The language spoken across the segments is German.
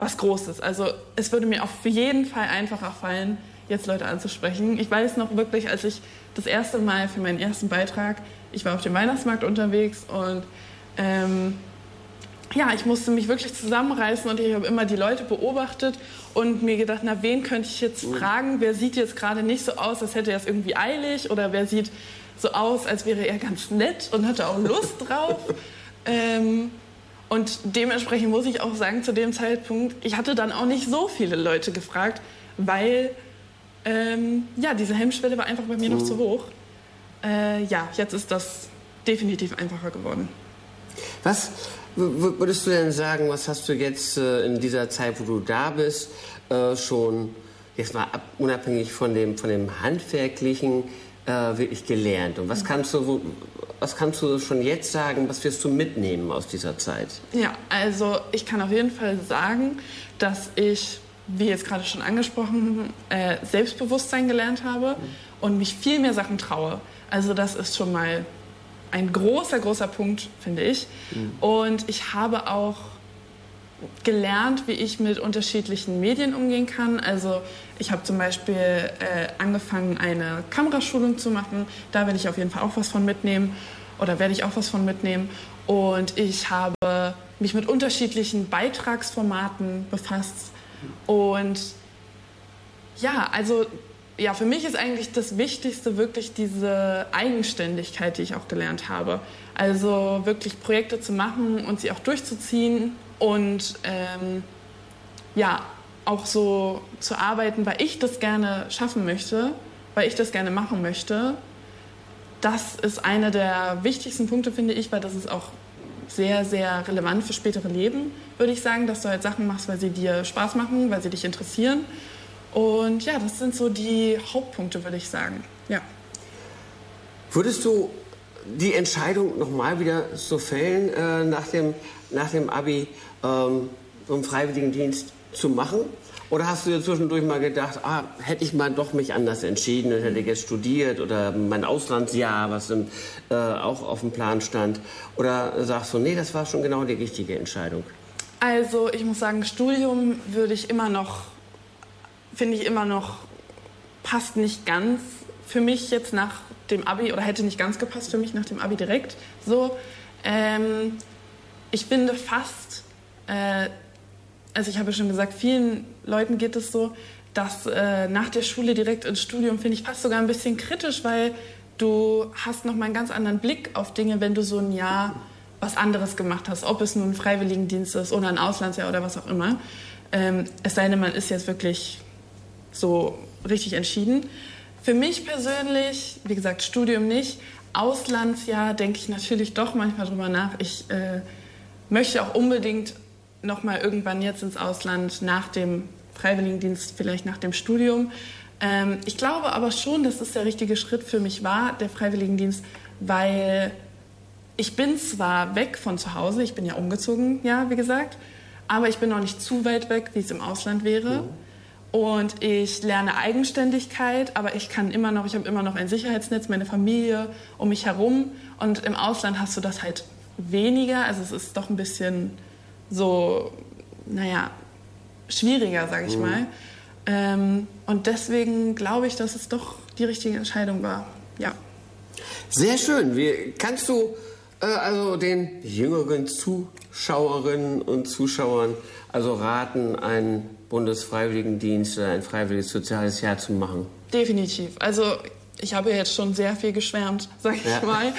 was Großes. Also es würde mir auf jeden Fall einfacher fallen, jetzt Leute anzusprechen. Ich weiß noch wirklich, als ich das erste Mal für meinen ersten Beitrag, ich war auf dem Weihnachtsmarkt unterwegs und ich musste mich wirklich zusammenreißen und ich habe immer die Leute beobachtet und mir gedacht, na, wen könnte ich jetzt fragen? Wer sieht jetzt gerade nicht so aus, als hätte er es irgendwie eilig, oder wer sieht so aus, als wäre er ganz nett und hatte auch Lust drauf? Und dementsprechend muss ich auch sagen, zu dem Zeitpunkt, ich hatte dann auch nicht so viele Leute gefragt, weil diese Hemmschwelle war einfach bei mir noch zu hoch. Jetzt ist das definitiv einfacher geworden. Was würdest du denn sagen, was hast du jetzt in dieser Zeit, wo du da bist, schon, jetzt mal unabhängig von dem Handwerklichen, wirklich gelernt? Und was kannst du schon jetzt sagen, was wirst du mitnehmen aus dieser Zeit? Ja, also ich kann auf jeden Fall sagen, dass ich, wie jetzt gerade schon angesprochen, Selbstbewusstsein gelernt habe und mich viel mehr Sachen traue. Also das ist schon mal ein großer, großer Punkt, finde ich. Und ich habe auch gelernt, wie ich mit unterschiedlichen Medien umgehen kann. Also ich habe zum Beispiel angefangen, eine Kameraschulung zu machen. Da werde ich auf jeden Fall auch was von mitnehmen. Und ich habe mich mit unterschiedlichen Beitragsformaten befasst. Und für mich ist eigentlich das Wichtigste wirklich diese Eigenständigkeit, die ich auch gelernt habe. Also wirklich Projekte zu machen und sie auch durchzuziehen und auch so zu arbeiten, weil ich das gerne schaffen möchte, weil ich das gerne machen möchte. Das ist einer der wichtigsten Punkte, finde ich, weil das ist auch sehr, sehr relevant für spätere Leben, würde ich sagen, dass du halt Sachen machst, weil sie dir Spaß machen, weil sie dich interessieren. Und ja, das sind so die Hauptpunkte, würde ich sagen. Ja. Würdest du die Entscheidung nochmal wieder so fällen, nach dem Abi so einen Freiwilligendienst zu machen? Oder hast du dir zwischendurch mal gedacht, hätte ich mal doch mich anders entschieden und hätte jetzt studiert oder mein Auslandsjahr, was auch auf dem Plan stand? Oder sagst du, nee, das war schon genau die richtige Entscheidung? Also ich muss sagen, Studium finde ich immer noch, passt nicht ganz für mich jetzt nach dem Abi, oder hätte nicht ganz gepasst für mich nach dem Abi direkt. So, ich finde fast, also ich habe ja schon gesagt, vielen Leuten geht es so, dass nach der Schule direkt ins Studium, finde ich fast sogar ein bisschen kritisch, weil du hast nochmal einen ganz anderen Blick auf Dinge, wenn du so ein Jahr was anderes gemacht hast, ob es nun ein Freiwilligendienst ist oder ein Auslandsjahr oder was auch immer. Es sei denn, man ist jetzt wirklich so richtig entschieden. Für mich persönlich, wie gesagt, Studium nicht. Auslandsjahr denke ich natürlich doch manchmal drüber nach. Ich möchte auch unbedingt noch mal irgendwann jetzt ins Ausland nach dem Freiwilligendienst, vielleicht nach dem Studium. Ich glaube aber schon, dass es der richtige Schritt für mich war, der Freiwilligendienst, weil ich bin zwar weg von zu Hause, ich bin ja umgezogen, ja, wie gesagt, aber ich bin noch nicht zu weit weg, wie es im Ausland wäre. Und ich lerne Eigenständigkeit, aber ich habe immer noch ein Sicherheitsnetz, meine Familie um mich herum. Und im Ausland hast du das halt weniger. Also es ist doch ein bisschen so, schwieriger, sage ich mal. Und deswegen glaube ich, dass es doch die richtige Entscheidung war. Ja. Sehr schön. Kannst du also den jüngeren Zuschauerinnen und Zuschauern raten, einen Bundesfreiwilligendienst oder ein freiwilliges soziales Jahr zu machen? Definitiv. Also ich habe jetzt schon sehr viel geschwärmt, sag ich mal.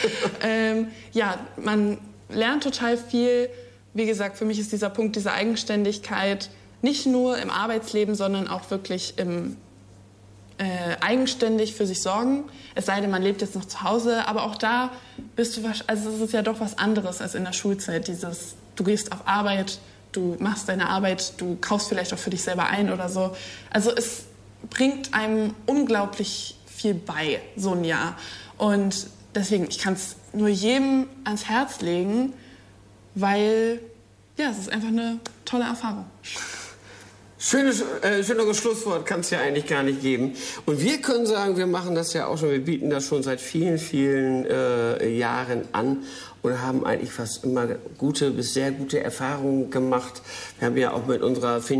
Man lernt total viel. Wie gesagt, für mich ist dieser Punkt, diese Eigenständigkeit, nicht nur im Arbeitsleben, sondern auch wirklich im eigenständig für sich sorgen. Es sei denn, man lebt jetzt noch zu Hause, aber auch da bist du, also es ist ja doch was anderes als in der Schulzeit. Du gehst auf Arbeit, du machst deine Arbeit, du kaufst vielleicht auch für dich selber ein oder so. Also es bringt einem unglaublich viel bei, so ein Jahr. Und deswegen, ich kann es nur jedem ans Herz legen, weil es ist einfach eine tolle Erfahrung. Schöneres Schlusswort kann es ja eigentlich gar nicht geben. Und wir können sagen, wir machen das ja auch schon, wir bieten das schon seit vielen, vielen Jahren an und haben eigentlich fast immer gute bis sehr gute Erfahrungen gemacht. Wir haben ja auch mit unserer